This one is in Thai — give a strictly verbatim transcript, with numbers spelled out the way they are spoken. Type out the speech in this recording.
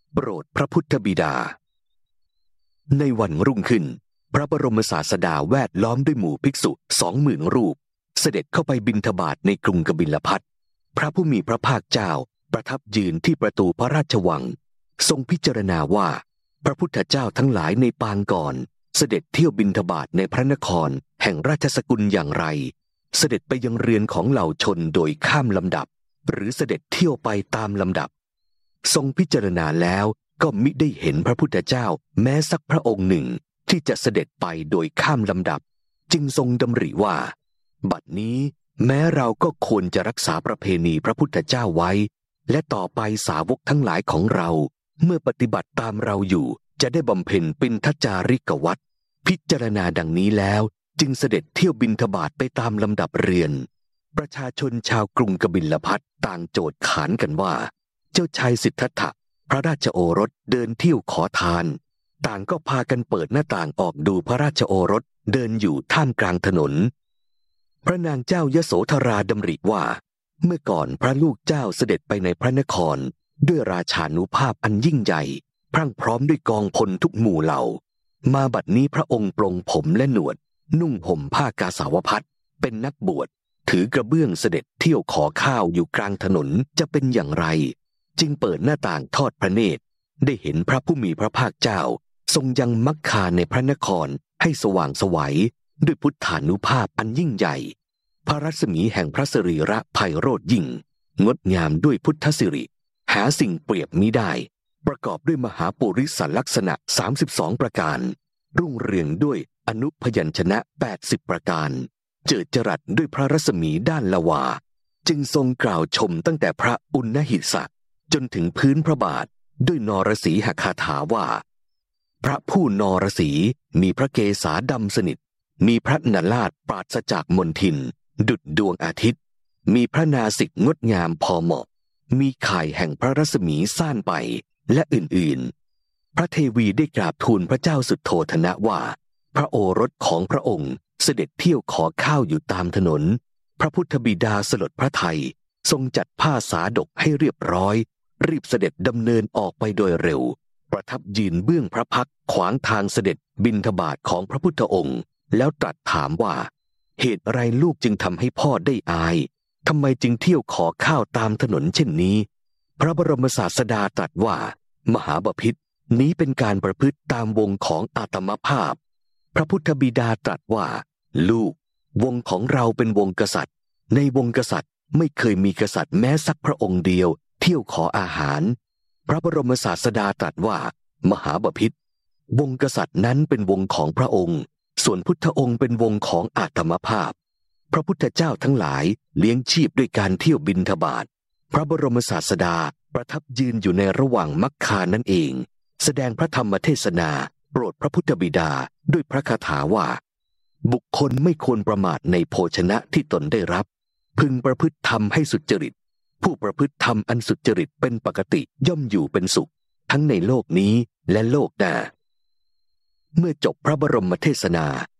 โปรดพระพุทธบิดาในวันรุ่งขึ้นพระบรมศาสดาแวดล้อมด้วยหมู่ภิกษุสองหมื่นรูปเสด็จเข้าไปบิณฑบาตในกรุงกบิลพัสพระผู้มีพระภาคเจ้าประทับยืนที่ประตูพระราชวังทรงพิจารณาว่าพระพุทธเจ้าทั้งหลายในปางก่อนเสด็จเที่ยวบิณฑบาตในพระนครแห่งราชสกุลอย่างไรเสด็จไปยังเรือนของเหล่าชนโดยข้ามลำดับหรือเสด็จเที่ยวไปตามลำดับทรงพิจารณาแล้วก็มิได้เห็นพระพุทธเจ้าแม้สักพระองค์หนึ่งที่จะเสด็จไปโดยข้ามลำดับจึงทรงดำริว่าบัดนี้แม้เราก็ควรจะรักษาประเพณีพระพุทธเจ้าไว้และต่อไปสาวกทั้งหลายของเราเมื่อปฏิบัติตามเราอยู่จะได้บำเพ็ญปิณฑจาริกวัตรพิจารณาดังนี้แล้วจึงเสด็จเที่ยวบิณฑบาตไปตามลำดับเรือนประชาชนชาวกรุงกบิลพัสต่างโจทย์ขานกันว่าเจ้าชายสิทธัตถะพระราชโอรสเดินเที่ยวขอทานต่างก็พากันเปิดหน้าต่างออกดูพระราชโอรสเดินอยู่ท่ามกลางถนนพระนางเจ้ายโสธราดำริว่าเมื่อก่อนพระลูกเจ้าเสด็จไปในพระนครด้วยราชานุภาพอันยิ่งใหญ่พรั่งพร้อมด้วยกองพลทุกหมู่เหล่ามาบัดนี้พระองค์ปลงผมและหนวดนุ่งห่มผ้ากาสาวพัสเป็นนักบวชถือกระเบื้องเสด็จเที่ยวขอข้าวอยู่กลางถนนจะเป็นอย่างไรจึงเปิดหน้าต่างทอดพระเนตรได้เห็นพระผู้มีพระภาคเจ้าทรงยังมักคาในพระนครให้สว่างไสวด้วยพุทธานุภาพอันยิ่งใหญ่พระรัศมีแห่งพระสรีระไพโรจน์ยิ่งงดงามด้วยพุทธสิริหาสิ่งเปรียบมิได้ประกอบด้วยมหาปุริสลักษณะสามสิบสองประการรุ่งเรืองด้วยอนุพยัญชนะแปดสิบประการเจิดจรัสด้วยพระรัศมีด้านละวาจึงทรงกล่าวชมตั้งแต่พระอุณหิสะจนถึงพื้นพระบาทด้วยนรสีหคาถาว่าพระผู้นรสีมีพระเกศาดำสนิทมีพระนราศปราศจากมลทินดุจดวงอาทิตย์มีพระนาสิกงดงามพอเหมาะมีข่ายแห่งพระรัศมีซ่านไปและอื่นๆพระเทวีได้กราบทูลพระเจ้าสุทโธทนะว่าพระโอรสของพระองค์เสด็จเที่ยวขอข้าวอยู่ตามถนนพระพุทธบิดาสลดพระทัยทรงจัดผ้าสาดกให้เรียบร้อยรีบเสด็จดำเนินออกไปโดยเร็วประทับยืนเบื้องพระพักขวางทางเสด็จบิณฑบาตของพระพุทธองค์แล้วตรัสถามว่าเหตุอะไรลูกจึงทำให้พ่อได้อายทำไมจึงเที่ยวขอข้าวตามถนนเช่นนี้พระบรมศาสดาตรัสว่ามหาบพิตรนี้เป็นการประพฤติตามวงของอาตมภาพพระพุทธบิดาตรัสว่าลูกวงของเราเป็นวงกษัตริย์ในวงกษัตริย์ไม่เคยมีกษัตริย์แม้สักพระองค์เดียวเที่ยวขออาหารพระบรมศาสดาตรัสว่ามหาบพิตรวงกษัตริย์นั้นเป็นวงของพระองค์ส่วนพุทธองค์เป็นวงของอาตมภาพพระพุทธเจ้าทั้งหลายเลี้ยงชีพด้วยการเที่ยวบิณฑบาตพระบรมศาสดาประทับยืนอยู่ในระหว่างมักคานั่นเองแสดงพระธรรมเทศนาโปรดพระพุทธบิดาด้วยพระคาถาว่าบุคคลไม่ควรประมาทในโภชนะที่ตนได้รับพึงประพฤติธรรมให้สุจริตผู้ประพฤติธรรมอันสุจริตเป็นปกติย่อมอยู่เป็นสุขทั้งในโลกนี้และโลกหน้าเมื่อจบพระบรมเทศนา